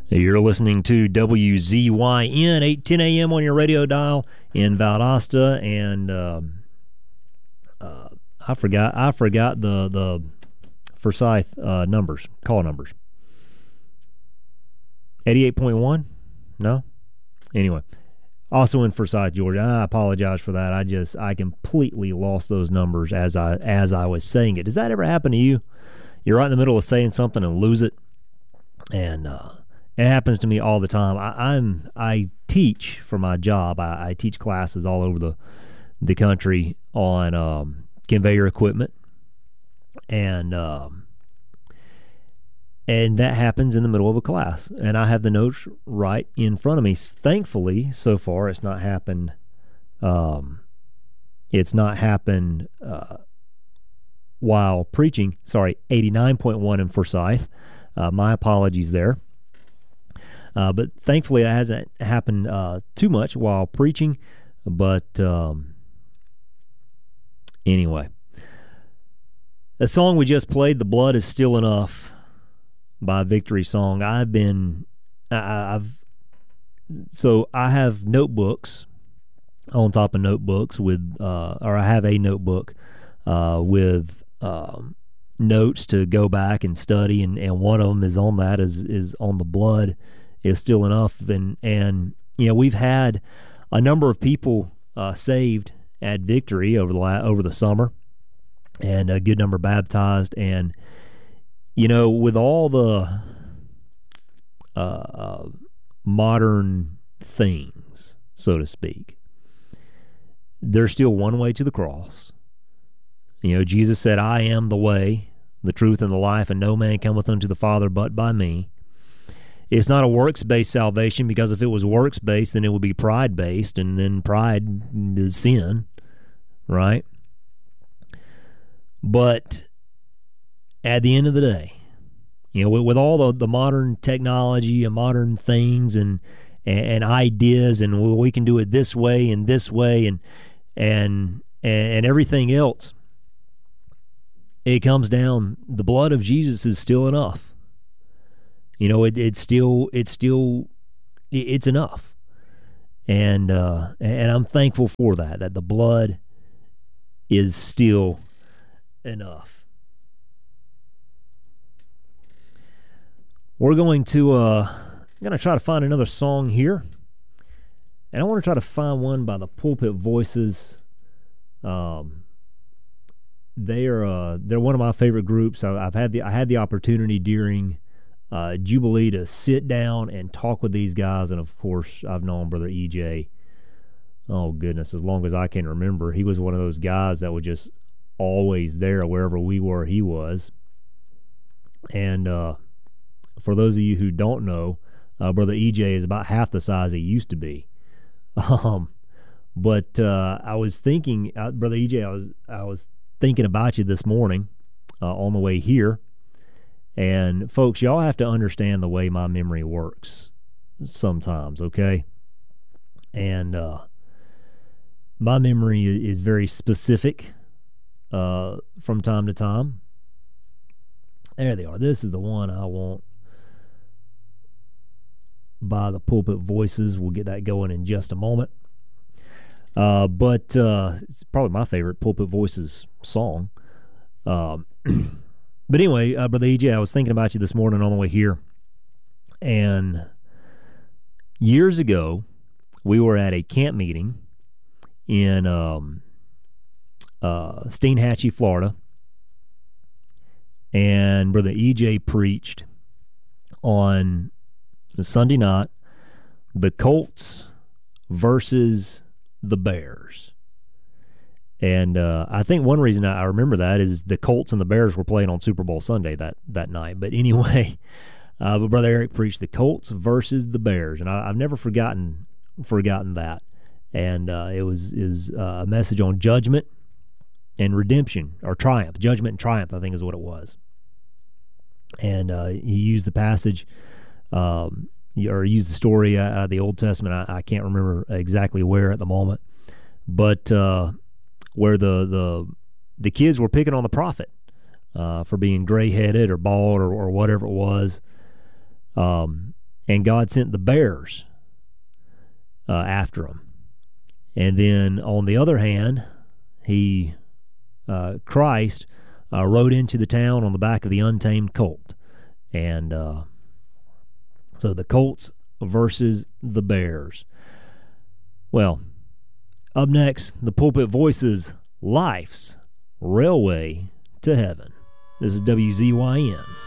You're listening to WZYN 810 a.m. on your radio dial in Valdosta, and I forgot the Forsyth numbers, call numbers. 88.1? No? Anyway, also in Forsyth, Georgia. I apologize for that. I completely lost those numbers as I was saying it. Does that ever happen to you? You're right in the middle of saying something and lose it, and it happens to me all the time. I teach for my job. I teach classes all over the country on conveyor equipment, and that happens in the middle of a class. And I have the notes right in front of me. Thankfully, so far, it's not happened. While preaching. Sorry, 89.1 in Forsyth. My apologies there. But thankfully, it hasn't happened too much while preaching. But anyway, the song we just played, "The Blood Is Still Enough" by Victory Song. I have notebooks on top of notebooks with, or I have a notebook with notes to go back and study, and one of them is on that is on "The Blood Is Still Enough," and you know, we've had a number of people saved at Victory over the summer, and a good number baptized. And you know, with all the modern things, so to speak, there's still one way to the cross. You know, Jesus said, "I am the way, the truth, and the life, and no man cometh unto the Father but by me." It's not a works-based salvation, because if it was works-based, then it would be pride-based, and then pride is sin, right? But at the end of the day, you know, with all the modern technology and modern things and ideas, and well, we can do it this way and everything else, it comes down, the blood of Jesus is still enough. You know, it's enough, and I'm thankful for that the blood is still enough. We're going to I'm going to try to find another song here, and I want to try to find one by the Pulpit Voices. They're one of my favorite groups. I had the opportunity during Jubilee to sit down and talk with these guys, and of course I've known Brother EJ, oh goodness, as long as I can remember. He was one of those guys that was just always there wherever we were, he was. And for those of you who don't know, Brother EJ is about half the size he used to be. But I was thinking, Brother EJ, I was thinking about you this morning on the way here. And folks, y'all have to understand the way my memory works sometimes, okay? And my memory is very specific from time to time. There they are. This is the one I want by the Pulpit Voices. We'll get that going in just a moment. But it's probably my favorite Pulpit Voices song. But anyway, Brother EJ, I was thinking about you this morning on the way here. And years ago, we were at a camp meeting in Steinhatchee, Florida. And Brother EJ preached on Sunday night, the Colts versus the Bears. And I think one reason I remember that is the Colts and the Bears were playing on Super Bowl Sunday that night. But anyway, but Brother Eric preached the Colts versus the Bears, and I've never forgotten that. And it was a message on judgment and redemption, or triumph, judgment and triumph, I think is what it was. And he used the passage, or used the story out of the Old Testament. I can't remember exactly where at the moment, but where the kids were picking on the prophet for being gray-headed or bald or whatever it was. and God sent the bears after him. And then on the other hand, Christ rode into the town on the back of the untamed colt. And so the Colts versus the Bears. Well, up next, the Pulpit Voices, Life's Railway to Heaven. This is WZYN.